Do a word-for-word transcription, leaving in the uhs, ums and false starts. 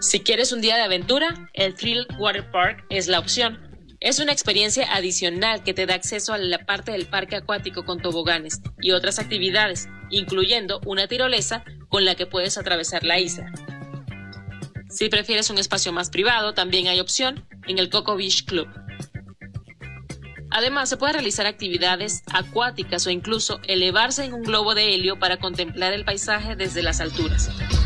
Si quieres un día de aventura, el Thrill Water Park es la opción. Es una experiencia adicional que te da acceso a la parte del parque acuático con toboganes y otras actividades, incluyendo una tirolesa con la que puedes atravesar la isla. Si prefieres un espacio más privado, también hay opción en el Coco Beach Club. Además, se puede realizar actividades acuáticas o incluso elevarse en un globo de helio para contemplar el paisaje desde las alturas.